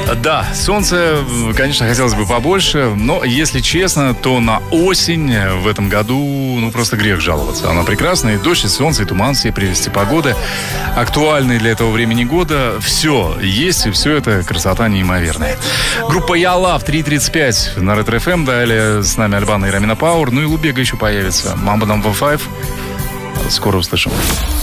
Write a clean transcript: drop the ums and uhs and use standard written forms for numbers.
Да, солнце, конечно, хотелось бы побольше, но, если честно, то на осень в этом году, просто грех жаловаться. Она прекрасная, и дождь, и солнце, и туман, все прелести погоды, актуальные для этого времени года. Все есть, и все это красота неимоверная. Группа Я Love 3:35 на Ретро ФМ. Далее с нами Альбана и Рамина Пауэр. Ну и Лубега еще появится. Мамба Number 5. Скоро услышим.